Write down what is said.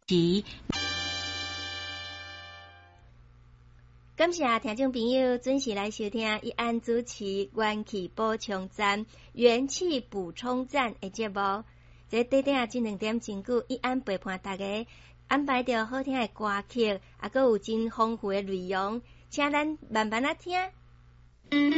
感谢听众朋友准时来收听一安主持元气补充站、元气补充站的节目。这短短这2点钟久，一安陪伴大家安排着好听的歌曲，还佫有真丰富的内容，请咱慢慢啊听。